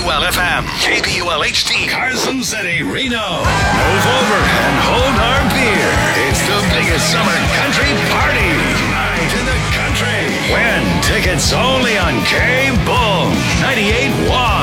KBUL FM, KBUL HD, Carson City, Reno. Move over and hold our beer. It's the biggest summer country party. Night in the country. Win tickets only on K-Bull 98.1.